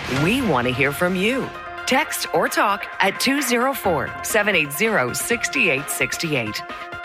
We want to hear from you. Text or talk at 204-780-6868.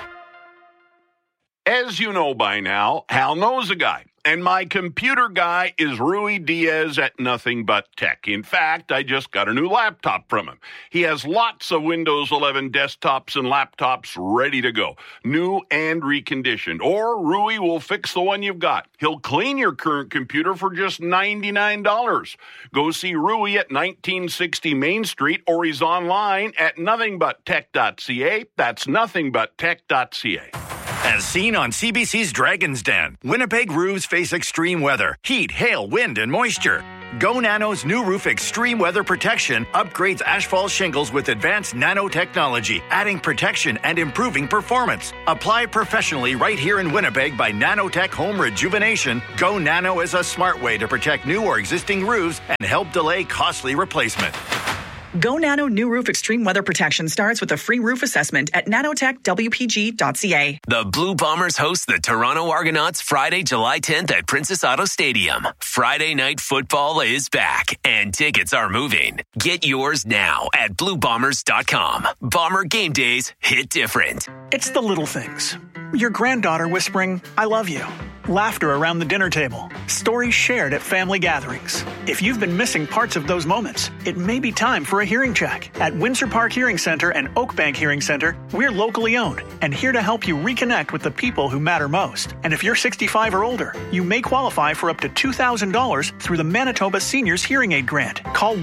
As you know by now, Hal knows a guy. And my computer guy is Rui Diaz at Nothing But Tech. In fact, I just got a new laptop from him. He has lots of Windows 11 desktops and laptops ready to go, new and reconditioned. Or Rui will fix the one you've got. He'll clean your current computer for just $99. Go see Rui at 1960 Main Street, or he's online at nothingbutTech.ca. That's nothingbutTech.ca. As seen on CBC's Dragon's Den, Winnipeg roofs face extreme weather, heat, hail, wind, and moisture. Go Nano's new roof extreme weather protection upgrades asphalt shingles with advanced nanotechnology, adding protection and improving performance. Apply professionally right here in Winnipeg by Nanotech Home Rejuvenation. Go Nano is a smart way to protect new or existing roofs and help delay costly replacement. Go Nano New Roof Extreme Weather Protection starts with a free roof assessment at nanotechwpg.ca. The Blue Bombers host the Toronto Argonauts Friday, July 10th at Princess Auto Stadium. Friday night football is back, and tickets are moving. Get yours now at bluebombers.com. Bomber game days hit different. It's the little things. Your granddaughter whispering, "I love you." Laughter around the dinner table. Stories shared at family gatherings. If you've been missing parts of those moments, it may be time for a hearing check. At Windsor Park Hearing Center and Oakbank Hearing Center, we're locally owned and here to help you reconnect with the people who matter most. And if you're 65 or older, you may qualify for up to $2,000 through the Manitoba Seniors Hearing Aid Grant. Call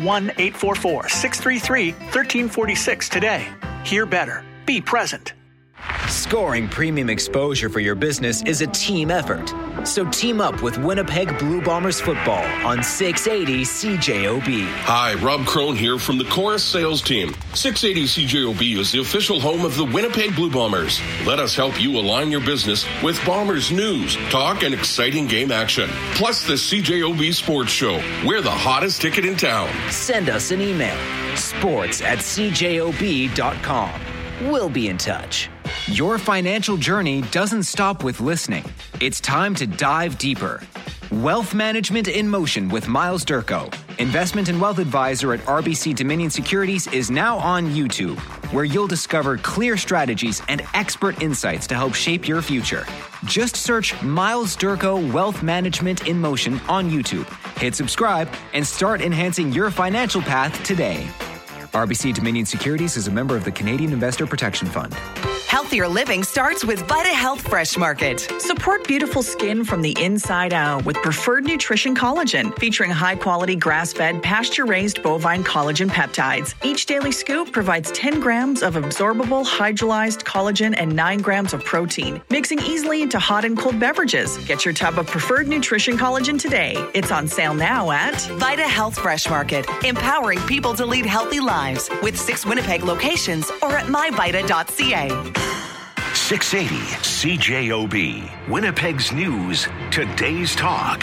1-844-633-1346 today. Hear better. Be present. Scoring premium exposure for your business is a team effort. So team up with Winnipeg Blue Bombers football on 680 CJOB. Hi, Rob Crone here from the Chorus sales team. 680 CJOB is the official home of the Winnipeg Blue Bombers. Let us help you align your business with Bombers news, talk, and exciting game action. Plus the CJOB Sports Show. We're the hottest ticket in town. Send us an email, sports@cjob.com. We'll be in touch. Your financial journey doesn't stop with listening. It's time to dive deeper. Wealth Management in Motion with Miles Durko, investment and wealth advisor at RBC Dominion Securities, is now on YouTube, where you'll discover clear strategies and expert insights to help shape your future. Just search Miles Durko Wealth Management in Motion on YouTube. Hit subscribe and start enhancing your financial path today. RBC Dominion Securities is a member of the Canadian Investor Protection Fund. Healthier living starts with Vita Health Fresh Market. Support beautiful skin from the inside out with Preferred Nutrition Collagen, featuring high-quality grass-fed, pasture-raised bovine collagen peptides. Each daily scoop provides 10 grams of absorbable hydrolyzed collagen and 9 grams of protein, mixing easily into hot and cold beverages. Get your tub of Preferred Nutrition Collagen today. It's on sale now at Vita Health Fresh Market, empowering people to lead healthy lives with 6 Winnipeg locations or at myvita.ca. 680 CJOB, Winnipeg's News, Today's Talk.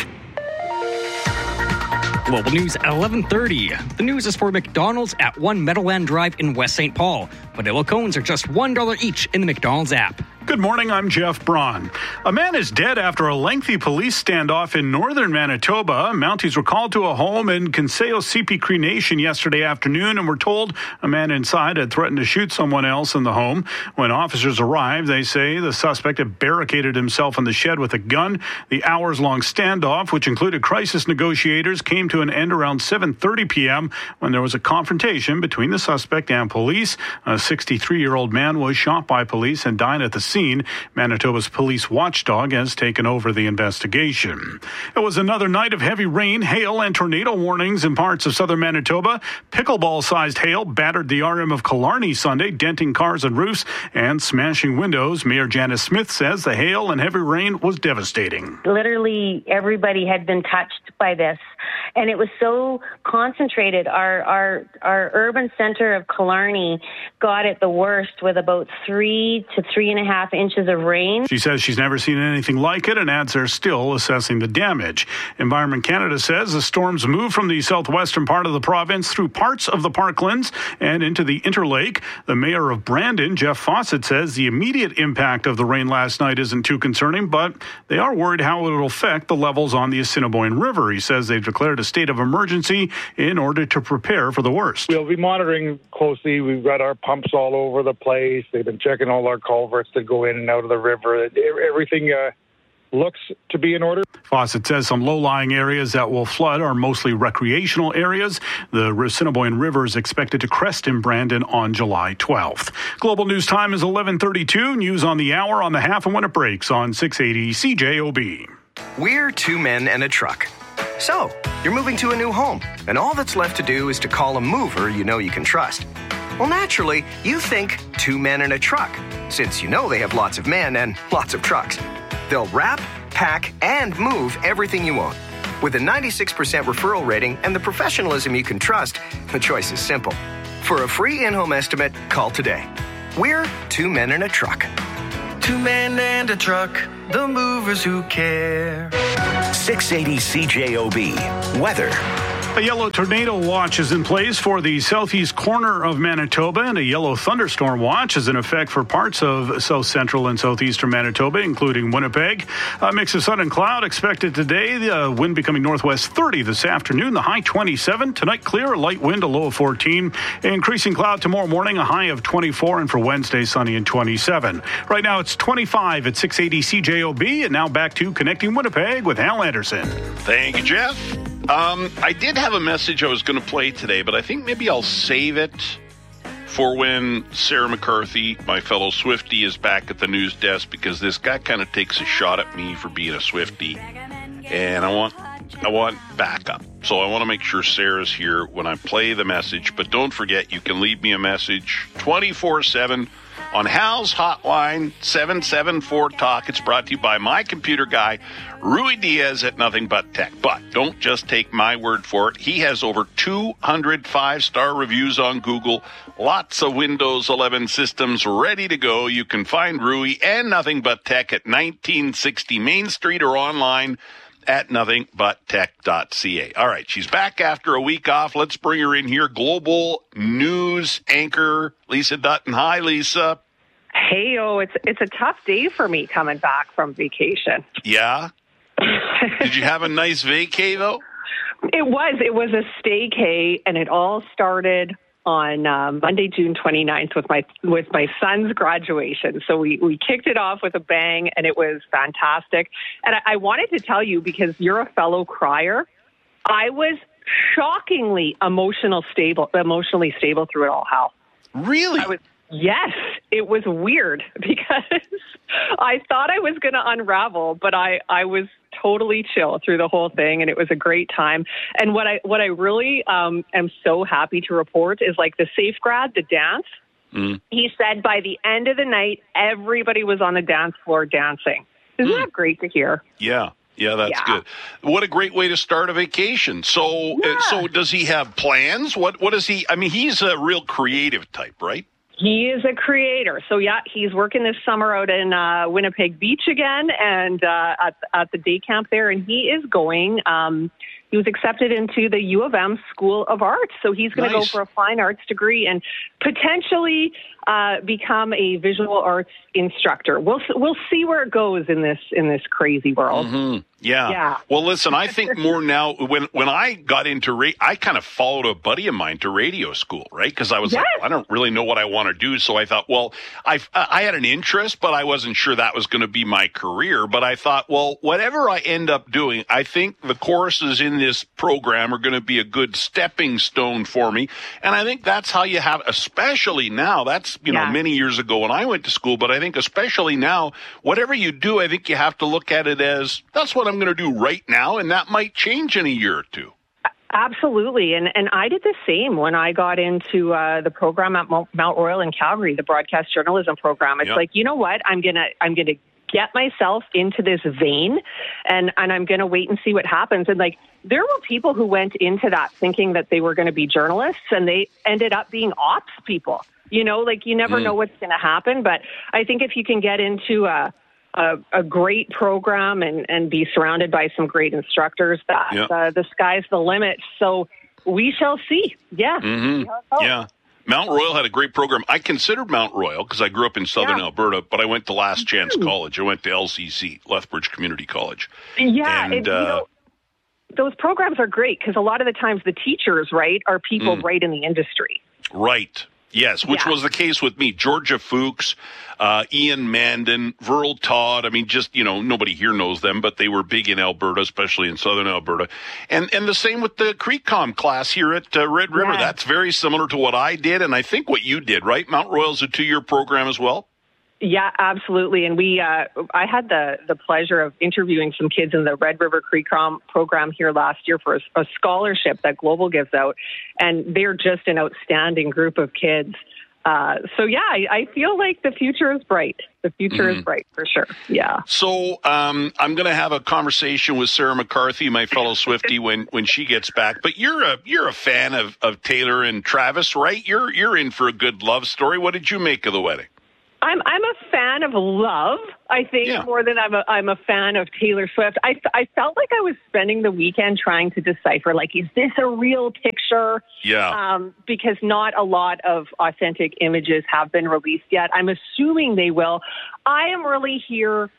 Global News at 11:30. The news is for McDonald's at 1 Meadowland Drive in West St. Paul. Vanilla cones are just $1 each in the McDonald's app. Good morning, I'm Jeff Braun. A man is dead after a lengthy police standoff in northern Manitoba. Mounties were called to a home in Conseil CP Cree Nation yesterday afternoon and were told a man inside had threatened to shoot someone else in the home. When officers arrived, they say the suspect had barricaded himself in the shed with a gun. The hours-long standoff, which included crisis negotiators, came to an end around 7:30 p.m. when there was a confrontation between the suspect and police. A 63-year-old man was shot by police and died at the scene. Manitoba's police watchdog has taken over the investigation. It was another night of heavy rain, hail, and tornado warnings in parts of southern Manitoba. Pickleball-sized hail battered the RM of Killarney Sunday, denting cars and roofs and smashing windows. Mayor Janice Smith says the hail and heavy rain was devastating. Literally everybody had been touched by this, and it was so concentrated. Our urban center of Killarney got it the worst with about 3 to 3.5 inches of rain. She says she's never seen anything like it and adds they're still assessing the damage. Environment Canada says the storms moved from the southwestern part of the province through parts of the Parklands and into the Interlake. The mayor of Brandon, Jeff Fawcett, says the immediate impact of the rain last night isn't too concerning, but they are worried how it will affect the levels on the Assiniboine River. He says they've declared declared a state of emergency in order to prepare for the worst. We'll be monitoring closely. We've got our pumps all over the place. They've been checking all our culverts that go in and out of the river. Everything looks to be in order. Fawcett says some low-lying areas that will flood are mostly recreational areas. The Assiniboine River is expected to crest in Brandon on July 12th. Global News Time is 11:32. News on the hour on the half and when it breaks on 680 CJOB. We're two men and a truck. So, you're moving to a new home, and all that's left to do is to call a mover you know you can trust. Well, naturally, you think two men and a truck, since you know they have lots of men and lots of trucks. They'll wrap, pack, and move everything you own. With a 96% referral rating and the professionalism you can trust, the choice is simple. For a free in-home estimate, call today. We're two men and a truck. Two men and a truck, the movers who care. 680 CJOB. Weather. A yellow tornado watch is in place for the southeast corner of Manitoba, and a yellow thunderstorm watch is in effect for parts of south central and southeastern Manitoba, including Winnipeg. A mix of sun and cloud expected today. The wind becoming northwest 30 this afternoon, the high 27. Tonight clear, a light wind, a low of 14. Increasing cloud tomorrow morning, a high of 24, and for Wednesday, sunny and 27. Right now it's 25 at 680 CJOB, and now back to Connecting Winnipeg with Hal Anderson. Thank you, Jeff. I did have a message I was going to play today, but I think maybe I'll save it for when Sarah McCarthy, my fellow Swiftie, is back at the news desk, because this guy kind of takes a shot at me for being a Swiftie, and I want backup. So I want to make sure Sarah's here when I play the message, but don't forget, you can leave me a message 24/7 on Hal's hotline, 774-TALK. It's brought to you by my computer guy, Rui Diaz at Nothing But Tech. But don't just take my word for it. He has over 200 5-star reviews on Google, lots of Windows 11 systems ready to go. You can find Rui and Nothing But Tech at 1960 Main Street or online at nothingbutTech.ca. All right, she's back after a week off. Let's bring her in here. Global news anchor Lisa Dutton. Hi, Lisa. Hey, it's a tough day for me coming back from vacation. Yeah? Did you have a nice vacay, though? It was a staycay, and it all started on Monday, June 29th with my son's graduation. So we kicked it off with a bang, and it was fantastic. And I wanted to tell you, because you're a fellow crier, I was shockingly emotionally stable through it all, Hal. Really? Yes, it was weird, because I thought I was going to unravel, but I was totally chill through the whole thing, and it was a great time. And what I really am so happy to report is, like, the Safe Grad, the dance. He said by the end of the night, everybody was on the dance floor dancing. Isn't that great to hear? Yeah, that's good. What a great way to start a vacation. So does he have plans? What is he? I mean, he's a real creative type, right? He is a creator. So, he's working this summer out in Winnipeg Beach again, and at the day camp there. And he is going, he was accepted into the U of M School of Arts. So he's going to go for a fine arts degree and potentially become a visual arts instructor. We'll see where it goes in this crazy world. Mm-hmm. Yeah. Well, listen, I think more now, when I got into I kind of followed a buddy of mine to radio school, right? Because I was like, I don't really know what I want to do. So I thought, well, I had an interest, but I wasn't sure that was going to be my career. But I thought, well, whatever I end up doing, I think the courses in this program are going to be a good stepping stone for me. And I think that's how you have, especially now, that's, many years ago when I went to school, but I think especially now, whatever you do, I think you have to look at it as, that's what I'm going to do right now, and that might change in a year or two. Absolutely. And I did the same when I got into the program at Mount Royal in Calgary, the broadcast journalism program. It's like, you know what? I'm going to get myself into this vein, and I'm going to wait and see what happens. And like, there were people who went into that thinking that they were going to be journalists, and they ended up being ops people. You never know what's going to happen. But I think if you can get into a great program and be surrounded by some great instructors, that the sky's the limit. So we shall see. Yeah. Mm-hmm. Yeah. Mount Royal had a great program. I considered Mount Royal because I grew up in southern Alberta, but I went to Last Chance College. I went to LCC, Lethbridge Community College. Yeah. And, those programs are great because a lot of the times the teachers, right, are people right in the industry. Right. Yes, which was the case with me. Georgia Fuchs, Ian Mandan, Verl Todd. I mean, just, nobody here knows them, but they were big in Alberta, especially in southern Alberta. And the same with the CreekCom class here at Red River. Yeah. That's very similar to what I did, and I think what you did, right? Mount Royal's a 2-year program as well? Yeah, absolutely. And I had the pleasure of interviewing some kids in the Red River CreekCom program here last year for a scholarship that Global gives out. And they're just an outstanding group of kids. I feel like the future is bright. The future is bright for sure. Yeah. So I'm going to have a conversation with Sarah McCarthy, my fellow Swiftie, when she gets back. But you're a fan of Taylor and Travis, right? You're in for a good love story. What did you make of the wedding? I'm a fan of love, I think, more than I'm a fan of Taylor Swift. I felt like I was spending the weekend trying to decipher, like, is this a real picture? Yeah. Because not a lot of authentic images have been released yet. I'm assuming they will. I am really here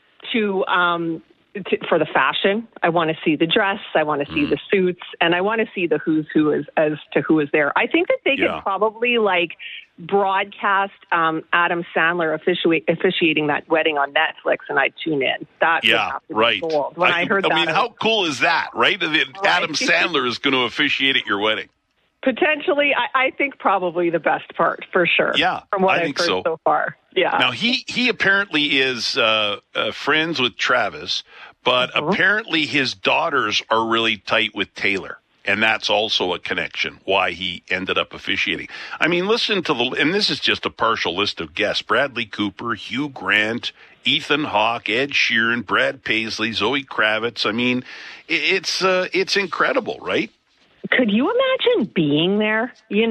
for the fashion. I want to see the dress. I want to see the suits, and I want to see the who's who as to who is there. I think that they could probably broadcast Adam Sandler officiating that wedding on Netflix, and I'd tune in. That would have to be gold. When I heard that, I mean, how cool is that, right? Adam Sandler is going to officiate at your wedding. Potentially, I think probably the best part, for sure. Yeah, from what I've heard so far. Yeah. Now, he apparently is friends with Travis, but apparently his daughters are really tight with Taylor. And that's also a connection, why he ended up officiating. I mean, listen to and this is just a partial list of guests: Bradley Cooper, Hugh Grant, Ethan Hawke, Ed Sheeran, Brad Paisley, Zoe Kravitz. I mean, it's incredible, right? Could you imagine being there? You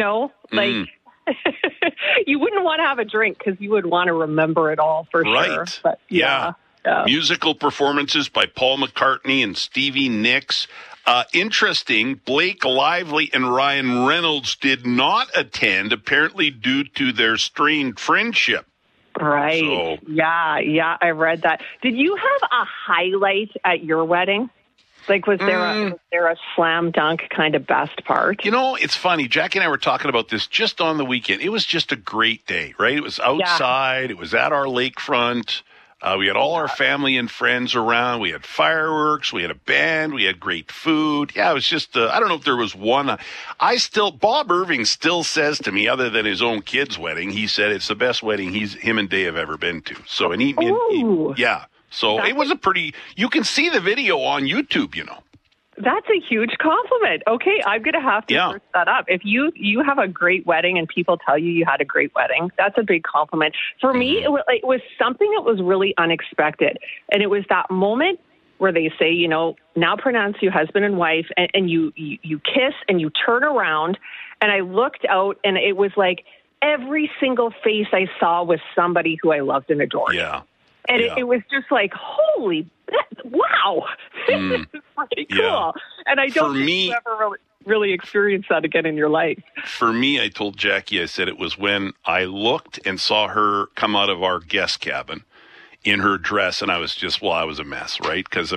wouldn't want to have a drink because you would want to remember it all for sure. But, yeah. Musical performances by Paul McCartney and Stevie Nicks. Interesting, Blake Lively and Ryan Reynolds did not attend, apparently due to their strained friendship. Right. So, yeah, I read that. Did you have a highlight at your wedding? Like, was there a slam dunk kind of best part? It's funny. Jackie and I were talking about this just on the weekend. It was just a great day, right? It was outside. It was at our lakefront. We had all our family and friends around. We had fireworks. We had a band. We had great food. Yeah, it was just, I don't know if there was one. Bob Irving still says to me, other than his own kid's wedding, he said it's the best wedding him and Dave have ever been to. So, So it was you can see the video on YouTube, That's a huge compliment. Okay, I'm going to have to search that up. If you have a great wedding and people tell you had a great wedding, that's a big compliment. For me, it was something that was really unexpected. And it was that moment where they say, now pronounce you husband and wife, and you kiss and you turn around. And I looked out, and it was like every single face I saw was somebody who I loved and adored. Yeah. And it was just like, holy, wow, this is pretty cool. Yeah. And I don't think you ever really experienced that again in your life. For me, I told Jackie, I said it was when I looked and saw her come out of our guest cabin in her dress, and I was a mess, right? Because, she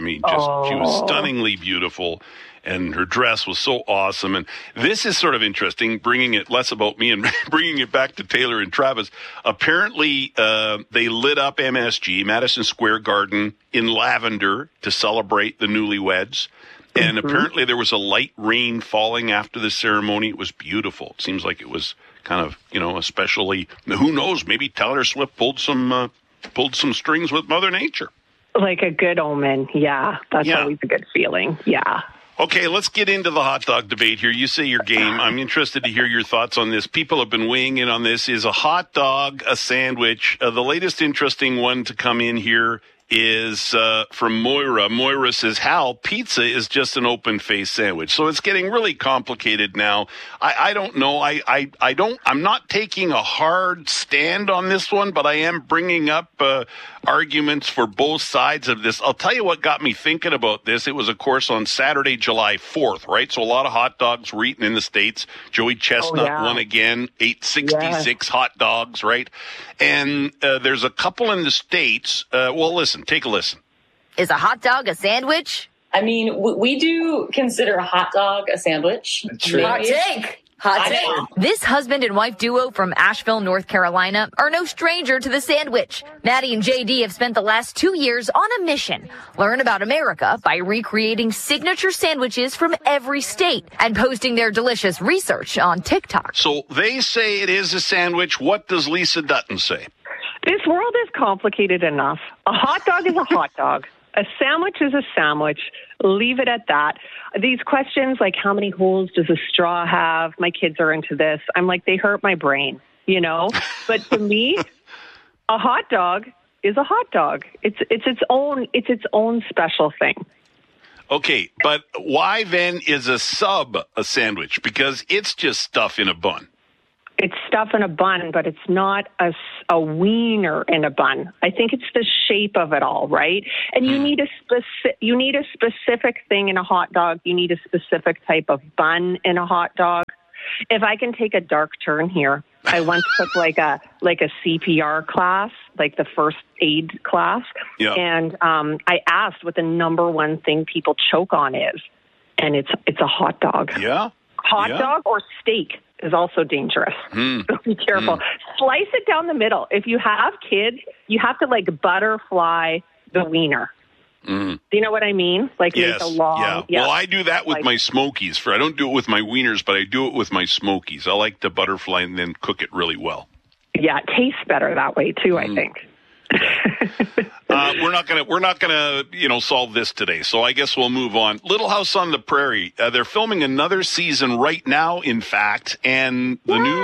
was stunningly beautiful. And her dress was so awesome. And this is sort of interesting, bringing it less about me and bringing it back to Taylor and Travis. Apparently, they lit up MSG, Madison Square Garden, in lavender to celebrate the newlyweds. And apparently there was a light rain falling after the ceremony. It was beautiful. It seems like it was kind of, especially, who knows, maybe Taylor Swift pulled some strings with Mother Nature. Like a good omen. Yeah, that's always a good feeling. Yeah. Okay, let's get into the hot dog debate here. You say your game. I'm interested to hear your thoughts on this. People have been weighing in on this. Is a hot dog a sandwich? The latest interesting one to come in here is from Moira. Moira says, Hal, pizza is just an open-faced sandwich. So it's getting really complicated now. I don't know. I'm not taking a hard stand on this one, but I am bringing up arguments for both sides of this. I'll tell you what got me thinking about this. It was, of course, on Saturday, July 4th, right? So a lot of hot dogs were eaten in the States. Joey Chestnut won again, ate 66 hot dogs, right? And there's a couple in the States. Well, listen, take a listen. Is a hot dog a sandwich? I mean, we do consider a hot dog a sandwich. True. Hot take. Hot take. This husband and wife duo from Asheville, North Carolina are no stranger to the sandwich. Maddie and JD have spent the last 2 years on a mission. Learn about America by recreating signature sandwiches from every state and posting their delicious research on TikTok. So they say it is a sandwich. What does Lisa Dutton say? This world is complicated enough. A hot dog is a hot dog. A sandwich is a sandwich. Leave it at that. These questions like how many holes does a straw have? My kids are into this. I'm like, they hurt my brain, you know? But to me, a hot dog is a hot dog. It's its own special thing. Okay, but why then is a sub a sandwich? Because it's just stuff in a bun. It's stuff in a bun, but it's not a wiener in a bun. I think it's the shape of it all, right? And you need a specific thing in a hot dog. You need a specific type of bun in a hot dog. If I can take a dark turn here, I once took like a CPR class, like the first aid class, and I asked what the number one thing people choke on is, and it's a hot dog. Yeah, hot dog or steak is also dangerous. So be careful. Slice it down the middle. If you have kids, you have to like butterfly the wiener. Do you know what I mean? Like make a long. Yeah. Well, I do that with my Smokies. I don't do it with my wieners, but I do it with my Smokies. I like to butterfly and then cook it really well. Yeah, it tastes better that way too, I think. We're not gonna solve this today, so I guess we'll move on. Little House on the Prairie, they're filming another season right now, in fact, and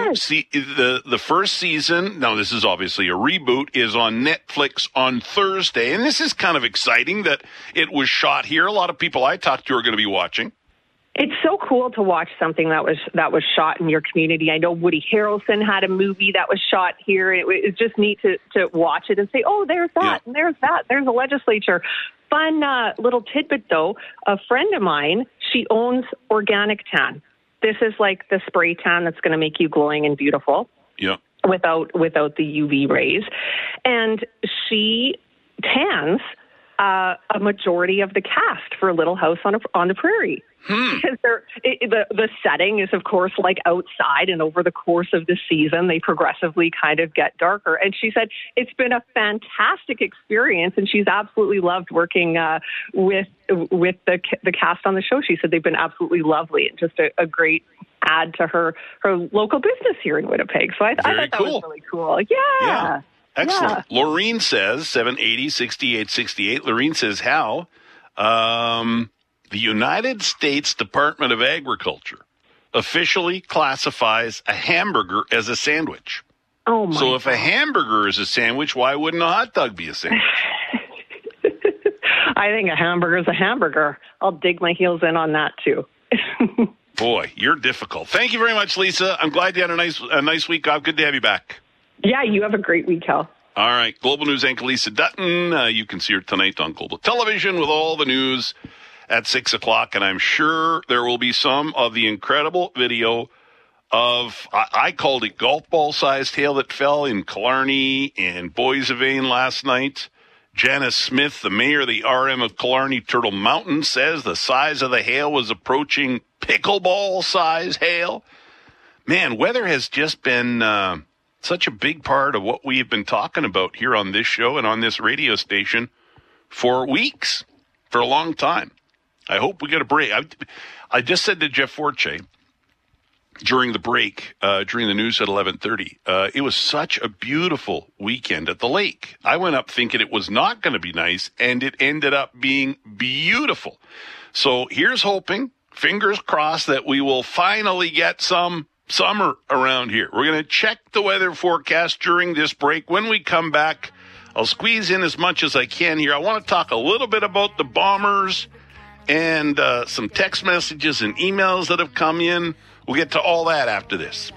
the first season, now this is obviously a reboot, is on Netflix on Thursday, and this is kind of exciting that it was shot here. A lot of people I talked to are going to be watching. It's so cool to watch something that was shot in your community. I know Woody Harrelson had a movie that was shot here. It's just neat to watch it and say, oh, there's that, and there's that. There's a legislature. Fun little tidbit, though. A friend of mine, she owns Organic Tan. This is like the spray tan that's going to make you glowing and beautiful. Yeah. Without the UV rays. And she tans a majority of the cast for Little House on the Prairie. Because the setting is, of course, like outside, and over the course of the season, they progressively kind of get darker. And she said it's been a fantastic experience, and she's absolutely loved working with the cast on the show. She said they've been absolutely lovely, and just a great add to her local business here in Winnipeg. So I thought that was really cool. Yeah. Excellent. Yeah. Laureen says, 780-6868. Laureen says, how? The United States Department of Agriculture officially classifies a hamburger as a sandwich. Oh, my So if a hamburger is a sandwich, why wouldn't a hot dog be a sandwich? I think a hamburger is a hamburger. I'll dig my heels in on that, too. Boy, you're difficult. Thank you very much, Lisa. I'm glad you had a nice week off. Good to have you back. Yeah, you have a great week, Hal. All right. Global News anchor Lisa Dutton. You can see her tonight on Global Television with all the news at 6 o'clock. And I'm sure there will be some of the incredible video of, I called it golf ball-sized hail that fell in Killarney and Boissevain last night. Janice Smith, the mayor of the RM of Killarney Turtle Mountain, says the size of the hail was approaching pickleball-size hail. Man, weather has just been such a big part of what we have been talking about here on this show and on this radio station for weeks, for a long time. I hope we get a break. I just said to Jeff Forche during the break, during the news at 11:30, it was such a beautiful weekend at the lake. I went up thinking it was not going to be nice, and it ended up being beautiful. So here's hoping, fingers crossed, that we will finally get some summer around here. We're going to check the weather forecast during this break. When we come back, I'll squeeze in as much as I can here. I want to talk a little bit about the Bombers and some text messages and emails that have come in. We'll get to all that after this.